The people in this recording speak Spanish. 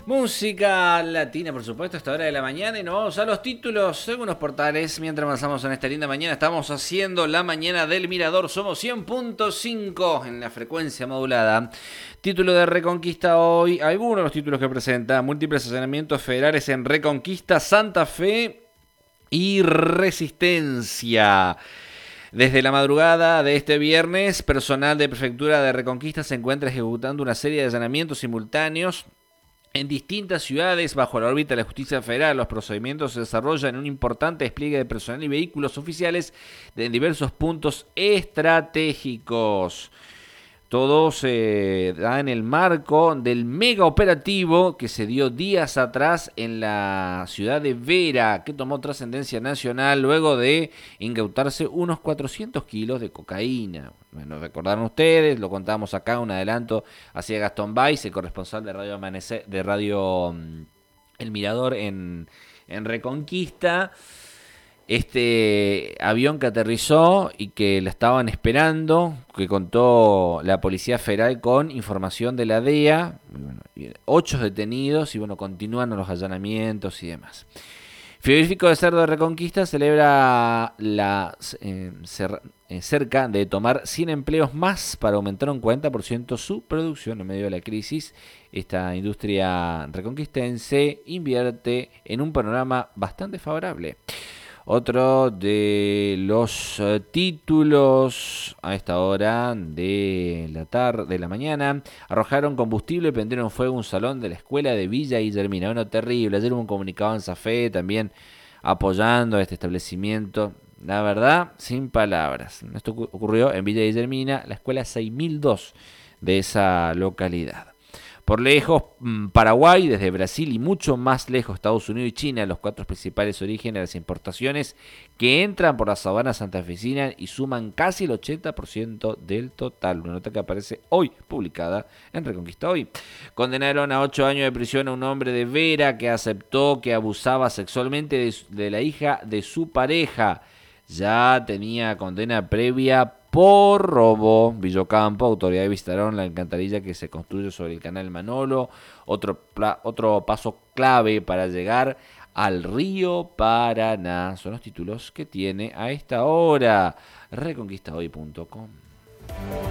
Música latina, por supuesto, a esta hora de la mañana. Y nos vamos a los títulos según los portales. Mientras avanzamos en esta linda mañana, estamos haciendo la mañana del Mirador. Somos 100.5 en la frecuencia modulada. Título de Reconquista hoy. Algunos de los títulos que presenta: múltiples allanamientos federales en Reconquista, Santa Fe y Resistencia. Desde la madrugada de este viernes, personal de Prefectura de Reconquista se encuentra ejecutando una serie de allanamientos simultáneos en distintas ciudades bajo la órbita de la justicia federal. Los procedimientos se desarrollan en un importante despliegue de personal y vehículos oficiales en diversos puntos estratégicos. Todo se da en el marco del mega operativo que se dio días atrás en la ciudad de Vera, que tomó trascendencia nacional luego de incautarse unos 400 kilos de cocaína. Bueno, recordaron ustedes, lo contamos acá, un adelanto hacia Gastón Báez, el corresponsal de Radio Amanecer, de Radio El Mirador en Reconquista. Este avión que aterrizó y que la estaban esperando, que contó la Policía Federal con información de la DEA, bueno, 8 detenidos y bueno, continúan los allanamientos y demás. Frigorífico de Cerdo de Reconquista celebra cerca de tomar 100 empleos más para aumentar un 40% su producción en medio de la crisis. Esta industria reconquistense invierte en un panorama bastante favorable. Otro de los títulos a esta hora de la mañana: arrojaron combustible y prendieron fuego un salón de la escuela de Villa Guillermina. Bueno, terrible. Ayer hubo un comunicado en SAFE también apoyando a este establecimiento. La verdad, sin palabras. Esto ocurrió en Villa Guillermina, la escuela 6002 de esa localidad. Por lejos, Paraguay, desde Brasil y mucho más lejos, Estados Unidos y China, los 4 principales orígenes de las importaciones que entran por la sabana santafesina y suman casi el 80% del total. Una nota que aparece hoy, publicada en Reconquista Hoy. Condenaron a 8 años de prisión a un hombre de Vera que aceptó que abusaba sexualmente de la hija de su pareja. Ya tenía condena previa por robo. Villocampo, autoridades visitaron la alcantarilla que se construye sobre el canal Manolo. Otro paso clave para llegar al río Paraná. Son los títulos que tiene a esta hora reconquistahoy.com.